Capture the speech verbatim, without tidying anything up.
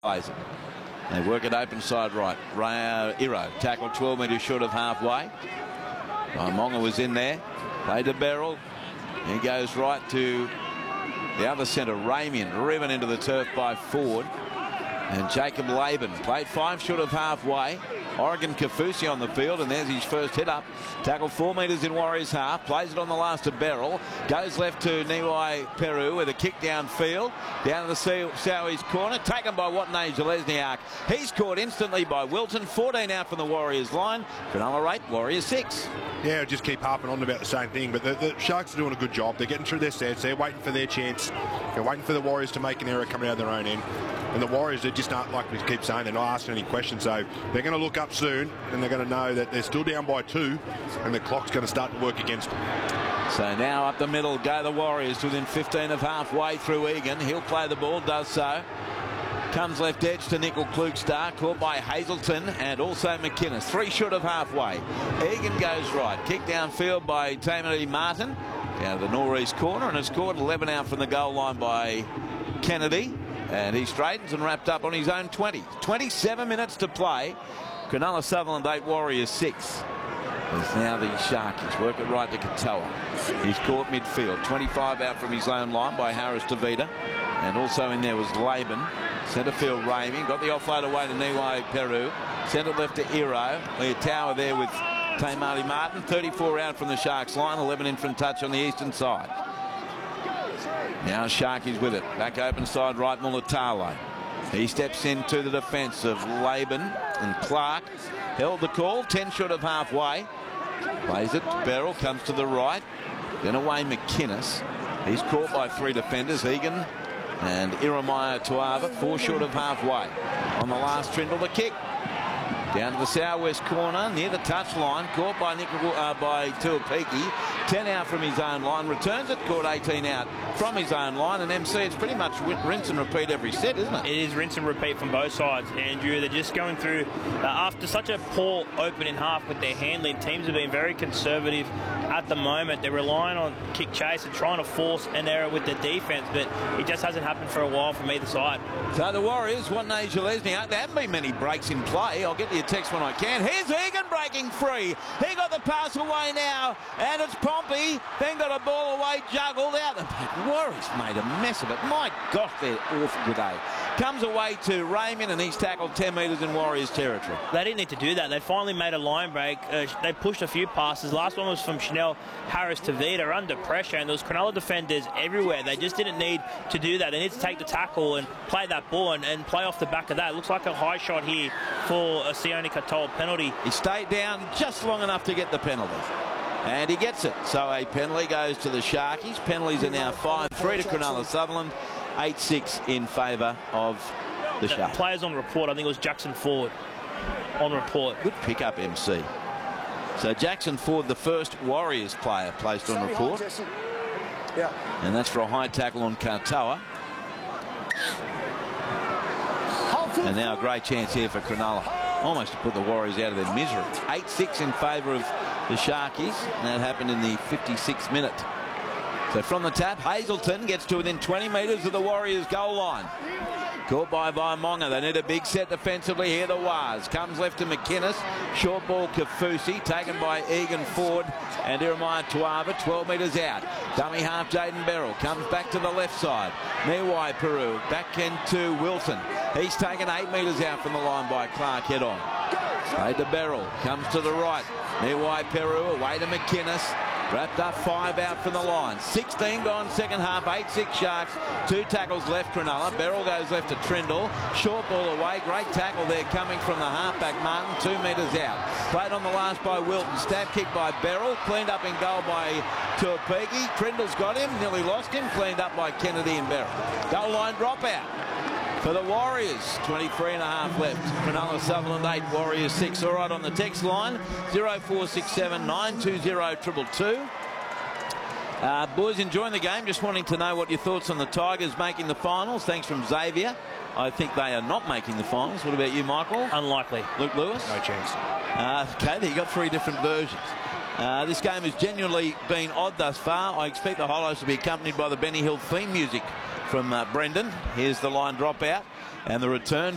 Plays it. They work it open side right. Ray, Iro tackled twelve metres short of halfway. Monga was in there. Played to Beryl. He goes right to the other centre, Ramian, driven into the turf by Ford. And Jacob Laban played five short of halfway. Oregon Kafusi on the field, and there's his first hit up. Tackled four metres in Warriors half. Plays it on the last to Beryl. Goes left to Niwai Peru with a kick downfield. Down to the Sowies corner. Taken by Watney Zelezniak. He's caught instantly by Wilton. fourteen out from the Warriors line. Cronulla eight, Warriors six. Yeah, just keep harping on about the same thing, but the, the Sharks are doing a good job. They're getting through their sets. They're waiting for their chance. They're waiting for the Warriors to make an error coming out of their own end. And the Warriors, they just aren't, like we keep saying, they're not asking any questions. So they're going to look up soon, and they're going to know that they're still down by two, and the clock's going to start to work against them. So now up the middle go the Warriors to within fifteen of halfway through Egan. He'll play the ball, does so. Comes left edge to Nickel Klugstar, caught by Hazelton and also McInnes. Three short of halfway. Egan goes right. Kick downfield by Tamati Martin. Down to the northeast corner, and has scored eleven out from the goal line by Kennedy. And he straightens and wrapped up on his own twenty. twenty-seven minutes to play. Cronulla Sutherland eight, Warriors six. It's now the Sharkies work it right to Katoa. He's caught midfield. twenty-five out from his own line by Harris Tavita. And also in there was Laban. Centre field Ramey. Got the offload away to Niwai Peru. Centre left to Iro. Leah Tower there with Tamati Martin. thirty-four out from the Sharks line. eleven in from touch on the eastern side. Now Sharkies with it. Back open side right, Mulatalo. He steps into the defence of Laban and Clark. Held the call, ten short of halfway. Plays it to Beryl, comes to the right. Then away McInnes. He's caught by three defenders, Egan and Iremaya Tuava, four short of halfway. On the last trindle, the kick. Down to the southwest corner, near the touchline, caught by Nick, uh, by Tuapiki. ten out from his own line, returns it, caught eighteen out from his own line. And M C, it's pretty much rinse and repeat every set, isn't it? It is rinse and repeat from both sides, Andrew. They're just going through, uh, after such a poor opening half with their handling, teams have been very conservative at the moment. They're relying on kick chase and trying to force an error with the defence, but it just hasn't happened for a while from either side. So the Warriors, Watney Zelezniak, there haven't been many breaks in play. I'll get to your text when I can. Here's Egan breaking free. He got the pass away now, and it's Pompey. Then got a ball away, juggled out. The Warriors made a mess of it. My gosh, they're awful today. Comes away to Raymond, and he's tackled ten metres in Warriors territory. They didn't need to do that. They finally made a line break. Uh, they pushed a few passes. Last one was from Chanel Harris Tavita under pressure, and there was Cronulla defenders everywhere. They just didn't need to do that. They need to take the tackle and play that ball and, and play off the back of that. It looks like a high shot here for a Sione Katoa penalty. He stayed down just long enough to get the penalty. And he gets it. So a penalty goes to the Sharkies. Penalties are now five three to Cronulla Sutherland. eight six in favour of the Sharks. Players on report, I think it was Jackson Ford on report. Good pick-up, M C. So Jackson Ford, the first Warriors player placed on report. Yeah. And that's for a high tackle on Katoa. And now a great chance here for Cronulla. Almost to put the Warriors out of their misery. eight six in favour of the Sharkies. And that happened in the fifty-sixth minute. So from the tap, Hazelton gets to within twenty metres of the Warriors' goal line. Caught by Vaimonga. They need a big set defensively here. The Waz comes left to McInnes. Short ball Kafusi, taken by Egan Ford and Iremaya Tuava, twelve metres out. Dummy half Jaden Beryl comes back to the left side. Niwai Peru back into Wilson. He's taken eight metres out from the line by Clark head on. Played to Beryl, comes to the right. Niwai Peru away to McInnes. Wrapped up five out from the line. sixteen gone second half, eight six Sharks. Two tackles left Cronulla. Beryl goes left to Trindle. Short ball away. Great tackle there coming from the halfback Martin. Two metres out. Played on the last by Wilton. Stab kick by Beryl. Cleaned up in goal by Tuapiki. Trindle's got him. Nearly lost him. Cleaned up by Kennedy and Beryl. Goal line dropout for the Warriors. twenty-three and a half left. Cronulla Sutherland eight, Warriors six. All right, on the text line, zero four six seven nine two zero two two two. Uh, boys, enjoying the game. Just wanting to know what your thoughts on the Tigers making the finals. Thanks from Xavier. I think they are not making the finals. What about you, Michael? Unlikely. Luke Lewis? No chance. Uh, okay, there you got three different versions. Uh, this game has genuinely been odd thus far. I expect the highlights to be accompanied by the Benny Hill theme music from uh, Brendan. Here's the line dropout and the return.